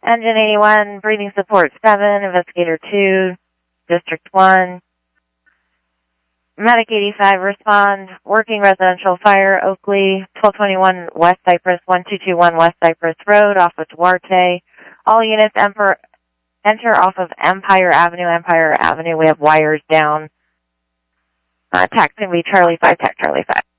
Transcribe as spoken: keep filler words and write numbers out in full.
Engine eighty-one, breathing support seven, investigator two, district one. Medic eighty-five, respond, working residential fire, Oakley, twelve twenty-one West Cypress, one two two one West Cypress Road, off of Duarte. All units enter, enter off of Empire Avenue, Empire Avenue. We have wires down. Uh, tax going to be Charlie five, tax Charlie five.